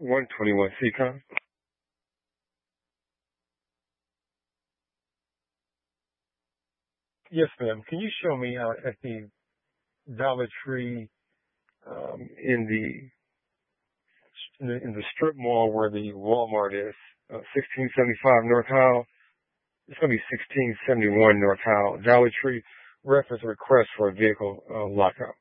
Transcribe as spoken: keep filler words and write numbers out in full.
one twenty-one Seacon. Yes, ma'am. Can you show me uh, at the Dollar Tree um, in the in the in the strip mall where the Walmart is, uh, sixteen seventy-five North Howell? It's going to be sixteen seventy-one North Howell. Dollar Tree reference request for a vehicle uh, lockout.